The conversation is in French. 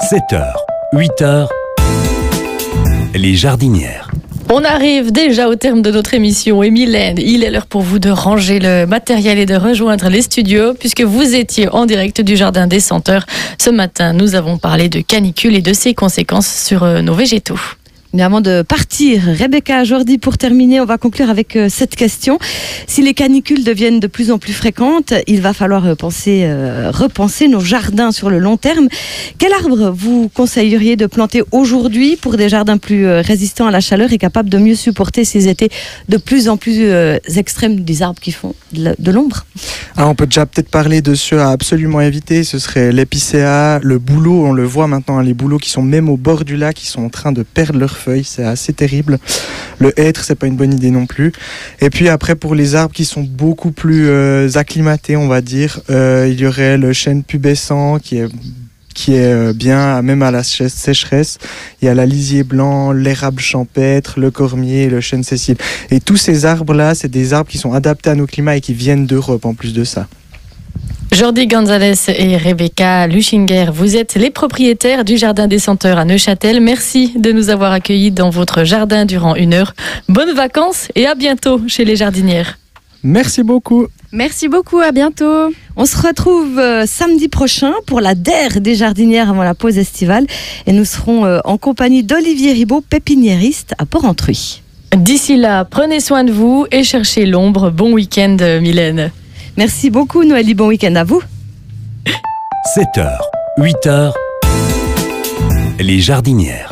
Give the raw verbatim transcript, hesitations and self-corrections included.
sept heures, huit heures, les jardinières. On arrive déjà au terme de notre émission et Mylène, il est l'heure pour vous de ranger le matériel et de rejoindre les studios puisque vous étiez en direct du Jardin des Senteurs. Ce matin, nous avons parlé de canicule et de ses conséquences sur nos végétaux. Mais avant de partir, Rebecca, Jordi, pour terminer, on va conclure avec euh, cette question. Si les canicules deviennent de plus en plus fréquentes, il va falloir penser, euh, repenser nos jardins sur le long terme. Quel arbre vous conseilleriez de planter aujourd'hui pour des jardins plus euh, résistants à la chaleur et capables de mieux supporter ces étés de plus en plus euh, extrêmes, des arbres qui font de, de l'ombre? Ah, on peut déjà peut-être parler de ceux à absolument éviter. Ce serait l'épicéa, le bouleau. On le voit maintenant, hein, les bouleaux qui sont même au bord du lac, qui sont en train de perdre leurs feuilles, c'est assez terrible. Le hêtre, c'est pas une bonne idée non plus. Et puis après, pour les arbres qui sont beaucoup plus euh, acclimatés, on va dire, euh, il y aurait le chêne pubescent qui est qui est bien même à la sécheresse. Il y a la lisier blanc, l'érable champêtre, le cormier, le chêne Cécile. Et tous ces arbres-là, c'est des arbres qui sont adaptés à nos climats et qui viennent d'Europe en plus de ça. Jordi Gonzalez et Rebecca Luchinger, vous êtes les propriétaires du Jardin des Senteurs à Neuchâtel. Merci de nous avoir accueillis dans votre jardin durant une heure. Bonnes vacances et à bientôt chez les jardinières. Merci beaucoup. Merci beaucoup, à bientôt. On se retrouve euh, samedi prochain pour la D E R des jardinières avant la pause estivale. Et nous serons euh, en compagnie d'Olivier Ribaud, pépiniériste à Porrentruy. D'ici là, prenez soin de vous et cherchez l'ombre. Bon week-end, Mylène. Merci beaucoup, Noélie. Bon week-end à vous. sept heures, huit heures, les jardinières.